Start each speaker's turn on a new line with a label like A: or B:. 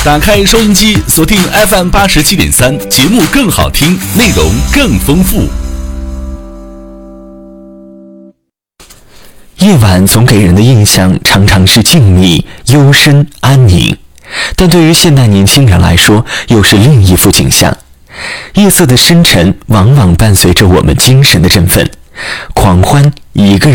A: 打开收音机，锁定 FM87.3，节目更好听，内容更丰富。
B: 夜晚总给人的印象常常是静谧、幽深、安宁，但对于现代年轻人来说，又是另一幅景象。夜色的深沉往往伴随着我们精神的振奋，狂欢一个人